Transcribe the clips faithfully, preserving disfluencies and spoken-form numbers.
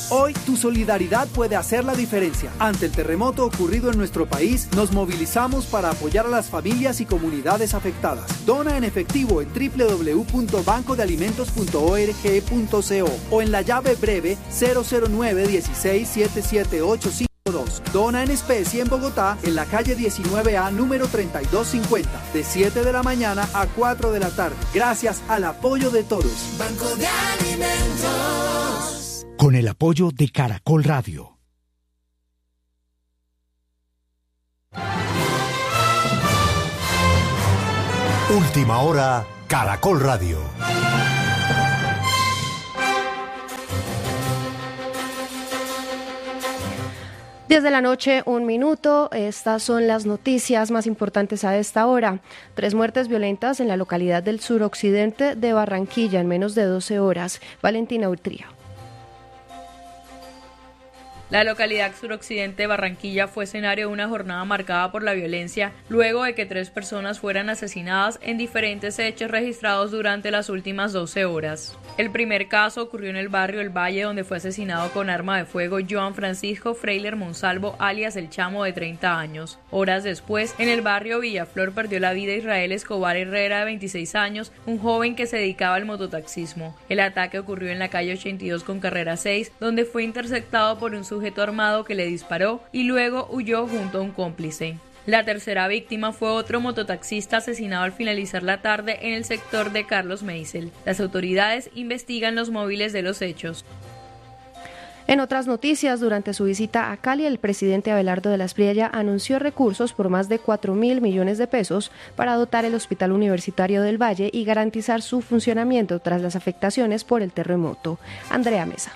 Hoy tu solidaridad puede hacer la diferencia. Ante el terremoto ocurrido en nuestro país, nos movilizamos para apoyar a las familias y comunidades afectadas. Dona en efectivo en doble u doble u doble u punto banco de alimentos punto org punto co o en la llave breve cero cero nueve dieciséis setenta y siete ochenta y cinco. Dona en especie en Bogotá, en la calle diecinueve A, número treinta y dos cincuenta, de siete de la mañana a cuatro de la tarde. Gracias al apoyo de todos. Banco de Alimentos. Con el apoyo de Caracol Radio. Última hora, Caracol Radio. diez de la noche, un minuto. Estas son las noticias más importantes a esta hora. Tres muertes violentas en la localidad del suroccidente de Barranquilla en menos de doce horas. Valentina Urtría. La localidad suroccidente de Barranquilla fue escenario de una jornada marcada por la violencia, luego de que tres personas fueran asesinadas en diferentes hechos registrados durante las últimas doce horas. El primer caso ocurrió en el barrio El Valle, donde fue asesinado con arma de fuego Joan Francisco Freiler Monsalvo, alias El Chamo, de treinta años. Horas después, en el barrio Villaflor perdió la vida Israel Escobar Herrera, de veintiséis años, un joven que se dedicaba al mototaxismo. El ataque ocurrió en la calle ochenta y dos con carrera seis, donde fue interceptado por un sujeto armado que le disparó y luego huyó junto a un cómplice. La tercera víctima fue otro mototaxista asesinado al finalizar la tarde en el sector de Carlos Meisel. Las autoridades investigan los móviles de los hechos. En otras noticias, durante su visita a Cali, el presidente Abelardo de la Espriella anunció recursos por más de cuatro mil millones de pesos para dotar el Hospital Universitario del Valle y garantizar su funcionamiento tras las afectaciones por el terremoto. Andrea Mesa.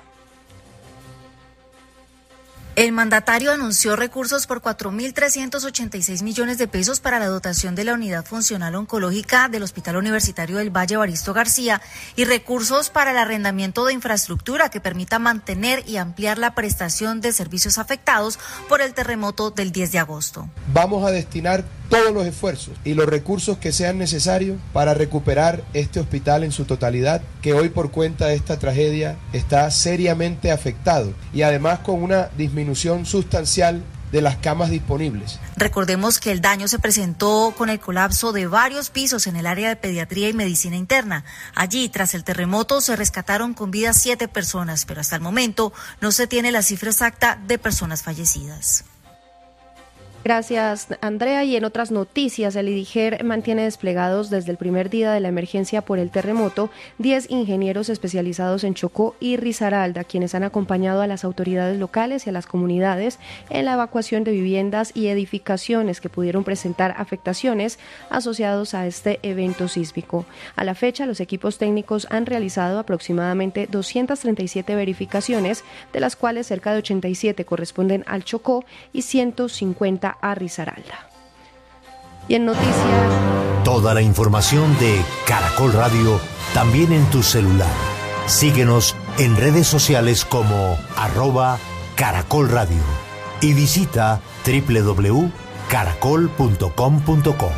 El mandatario anunció recursos por cuatro mil trescientos ochenta y seis millones de pesos para la dotación de la unidad funcional oncológica del Hospital Universitario del Valle Evaristo García y recursos para el arrendamiento de infraestructura que permita mantener y ampliar la prestación de servicios afectados por el terremoto del diez de agosto. Vamos a destinar todos los esfuerzos y los recursos que sean necesarios para recuperar este hospital en su totalidad, que hoy por cuenta de esta tragedia está seriamente afectado y además con una disminución disminución sustancial de las camas disponibles. Recordemos que el daño se presentó con el colapso de varios pisos en el área de pediatría y medicina interna. Allí, tras el terremoto, se rescataron con vida siete personas, pero hasta el momento no se tiene la cifra exacta de personas fallecidas. Gracias, Andrea. Y en otras noticias, el IDIGER mantiene desplegados desde el primer día de la emergencia por el terremoto diez ingenieros especializados en Chocó y Risaralda, quienes han acompañado a las autoridades locales y a las comunidades en la evacuación de viviendas y edificaciones que pudieron presentar afectaciones asociados a este evento sísmico. A la fecha, los equipos técnicos han realizado aproximadamente doscientas treinta y siete verificaciones, de las cuales cerca de ochenta y siete corresponden al Chocó y ciento cincuenta a Risaralda. Y en noticias, toda la información de Caracol Radio también en tu celular. Síguenos en redes sociales como arroba Caracol Radio y visita doble u doble u doble u punto caracol punto com punto co.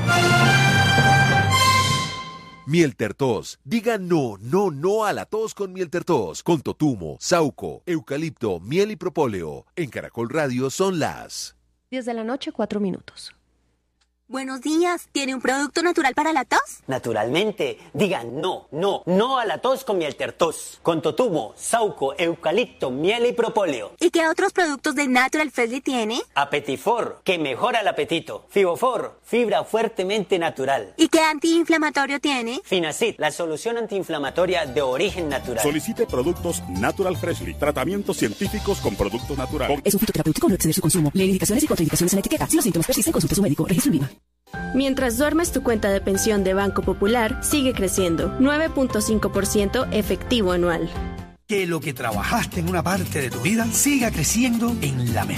Mieltertos. Diga no, no, no a la tos con Mieltertos. Con totumo, sauco, eucalipto, miel y propóleo. En Caracol Radio son las diez de la noche, cuatro minutos. Buenos días, ¿tiene un producto natural para la tos? Naturalmente, diga no, no, no a la tos con Mieltertos. Con totumo, sauco, eucalipto, miel y propóleo. ¿Y qué otros productos de Natural Freshly tiene? Apetifor, que mejora el apetito. Fibofor, fibra fuertemente natural. ¿Y qué antiinflamatorio tiene? Finacid, la solución antiinflamatoria de origen natural. Solicite productos Natural Freshly, tratamientos científicos con productos naturales. Es un fitoterapéutico, no excede su consumo. Lee indicaciones y contraindicaciones en la etiqueta. Si los síntomas persisten, consulte a su médico. Registro en Viva. Mientras duermes, tu cuenta de pensión de Banco Popular sigue creciendo, nueve punto cinco por ciento efectivo anual. Que lo que trabajaste en una parte de tu vida siga creciendo en la mejor.